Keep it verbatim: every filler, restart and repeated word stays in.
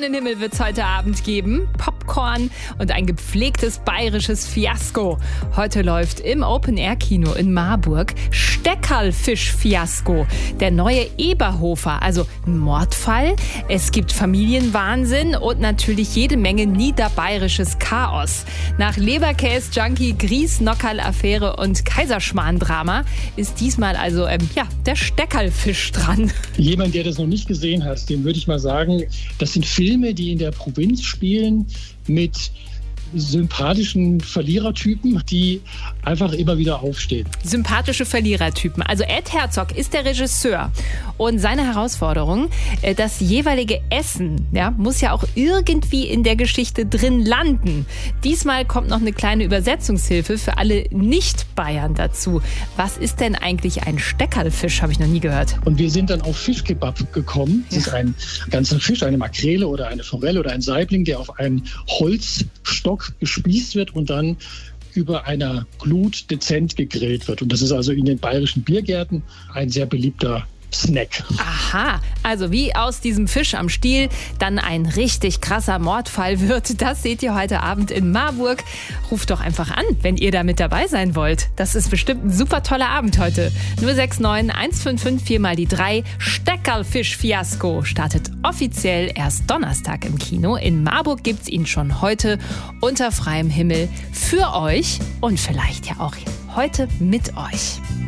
Sternenhimmel wird's heute Abend geben, Popcorn und ein gepflegtes bayerisches Fiasko. Heute läuft im Open-Air-Kino in Marburg Steckerlfisch-Fiasko, der neue Eberhofer, also ein Mordfall. Es gibt Familienwahnsinn und natürlich jede Menge niederbayerisches Chaos. Nach Leberkäse-Junkie, Gries-Nockerl-Affäre und Kaiserschmarrn-Drama ist diesmal also ähm, ja, der Steckerlfisch dran. Jemand, der das noch nicht gesehen hat, dem würde ich mal sagen, das sind Filme, die in der Provinz spielen mit sympathischen Verlierertypen, die einfach immer wieder aufstehen. Sympathische Verlierertypen. Also Ed Herzog ist der Regisseur und seine Herausforderung, das jeweilige Essen, ja, muss ja auch irgendwie in der Geschichte drin landen. Diesmal kommt noch eine kleine Übersetzungshilfe für alle Nicht-Bayern dazu. Was ist denn eigentlich ein Steckerlfisch? Habe ich noch nie gehört. Und wir sind dann auf Fischkebab gekommen. Das ja. ist ein ganzer Fisch, eine Makrele oder eine Forelle oder ein Saibling, der auf einen Holzstock gespießt wird und dann über einer Glut dezent gegrillt wird. Und das ist also in den bayerischen Biergärten ein sehr beliebter Snack. Aha, also wie aus diesem Fisch am Stiel dann ein richtig krasser Mordfall wird, das seht ihr heute Abend in Marburg. Ruft doch einfach an, wenn ihr da mit dabei sein wollt. Das ist bestimmt ein super toller Abend heute. null sechs neun eins fünf fünf vier mal die drei. Steckerlfisch-Fiasko startet offiziell erst Donnerstag im Kino. In Marburg gibt's ihn schon heute unter freiem Himmel für euch und vielleicht ja auch heute mit euch.